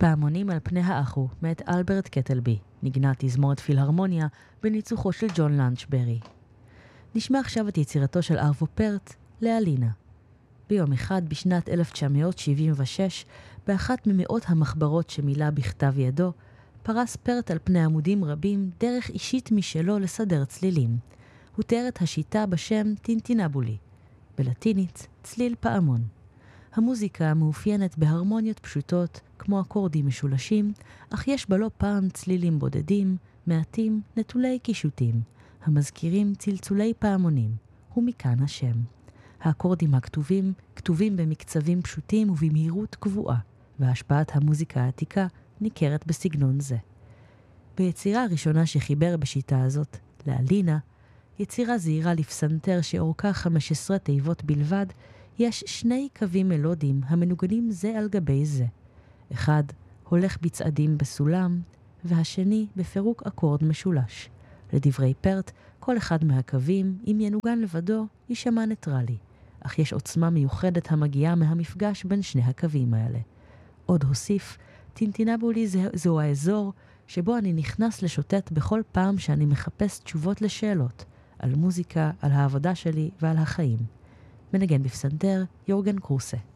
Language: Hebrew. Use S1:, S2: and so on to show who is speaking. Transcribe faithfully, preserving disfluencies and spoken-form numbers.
S1: פעמונים על פני האחו, מאת אלברט קטלבי, נגנה תזמורת פילהרמוניה בניצוחו של ג'ון לנצ'ברי. נשמע עכשיו את יצירתו של ארבו פרט, לאלינה. ביום אחד בשנת אלף תשע מאות שבעים ושש, באחת ממאות המחברות שמילא בכתב ידו, פרס פרט על פני עמודים רבים דרך אישית משלו לסדר צלילים. הוא תיאר את השיטה בשם טינטינבולי, בלטינית צליל פעמון. המוזיקה מאופיינת בהרמוניות פשוטות, כמו אקורדים משולשים, אך יש בה לא פעם צלילים בודדים, מעטים, נטולי קישוטים, המזכירים צלצולי פעמונים, ומכאן השם. האקורדים הכתובים, כתובים במקצבים פשוטים ובמהירות קבועה, והשפעת המוזיקה העתיקה ניכרת בסגנון זה. ביצירה הראשונה שחיבר בשיטה הזאת, לאלינה, יצירה זהירה לפסנתר שאורכה חמש עשרה תיבות בלבד, יש שני קווים מלודיים המנוגנים זה על גבי זה. אחד הולך בצעדים בסולם, והשני בפירוק אקורד משולש. לדברי פרט, כל אחד מהקווים, אם ינוגן לבדו, יישמע ניטרלי, אך יש עוצמה מיוחדת המגיעה מהמפגש בין שני הקווים האלה. עוד הוסיף, טינטינבולי זה, זהו האזור שבו אני נכנס לשוטט בכל פעם שאני מחפש תשובות לשאלות, על מוזיקה, על העבודה שלי ועל החיים. מנגן בפסנתר, יורגן קרוסה.